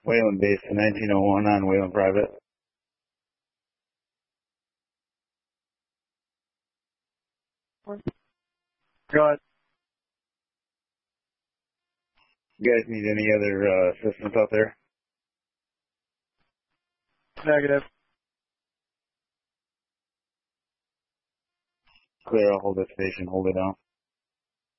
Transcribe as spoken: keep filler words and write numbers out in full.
Wayland base to nineteen oh one on Wayland private. Go ahead. You guys need any other uh, assistance out there? Negative. Clear, I'll hold that station, hold it down.